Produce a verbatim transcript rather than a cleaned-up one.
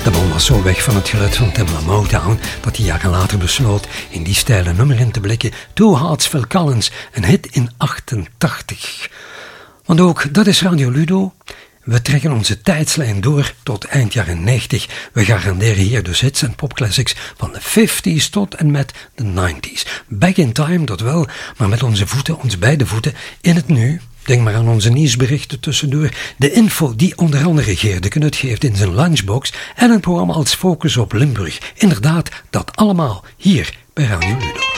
De man was zo weg van het geluid van Tamla Motown dat hij jaren later besloot in die stijle nummer in te blikken. Two Hearts Phil Collins, een hit in achtentachtig. Want ook dat is Radio Ludo. We trekken onze tijdslijn door tot eind jaren negentig. We garanderen hier dus hits en popclassics van de vijftiger tot en met de negentiger. Back in time, dat wel, maar met onze voeten, onze beide voeten, in het nu. Denk maar aan onze nieuwsberichten tussendoor. De info die onder andere Geert de Knut geeft in zijn lunchbox. En een programma als Focus op Limburg. Inderdaad, dat allemaal hier bij Radio Ludo.